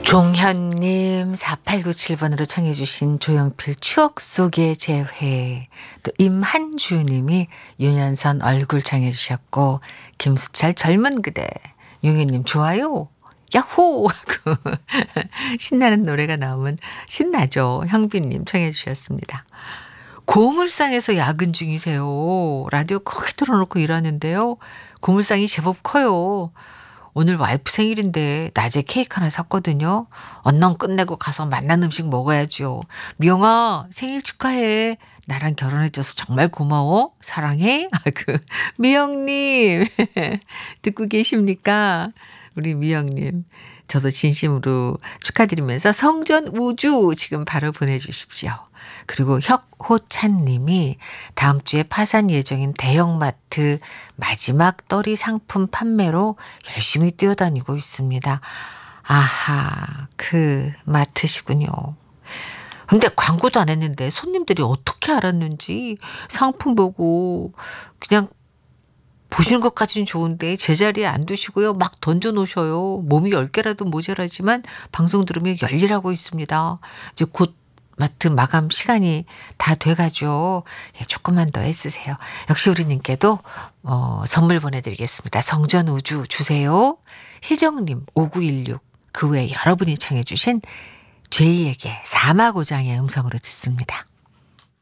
종현님 4897번으로 청해 주신 조영필 추억 속의 재회, 또 임한주님이 윤현선 얼굴 청해 주셨고, 김수철 젊은 그대, 용현님 좋아요 야호 하고 신나는 노래가 나오면 신나죠. 형빈님 청해 주셨습니다. 고물상에서 야근 중이세요. 라디오 크게 틀어놓고 일하는데요. 고물상이 제법 커요. 오늘 와이프 생일인데 낮에 케이크 하나 샀거든요. 언능 끝내고 가서 맛난 음식 먹어야죠. 미영아 생일 축하해. 나랑 결혼해줘서 정말 고마워. 사랑해. 미영님 듣고 계십니까? 우리 미영님. 저도 진심으로 축하드리면서 성전 우주 지금 바로 보내주십시오. 그리고 혁호찬 님이 다음 주에 파산 예정인 대형마트 마지막 떨이 상품 판매로 열심히 뛰어다니고 있습니다. 아하, 그 마트시군요. 근데 광고도 안 했는데 손님들이 어떻게 알았는지 상품 보고 그냥 보시는 것까지는 좋은데 제자리에 안 두시고요. 막 던져놓으셔요. 몸이 10개라도 모자라지만 방송 들으면 열일하고 있습니다. 이제 곧 마트 마감 시간이 다 돼가죠. 예, 조금만 더 애쓰세요. 역시 우리님께도 선물 보내드리겠습니다. 성전 우주 주세요. 혜정님 5916 그 외에 여러분이 청해 주신 죄이에게 사마고장의 음성으로 듣습니다.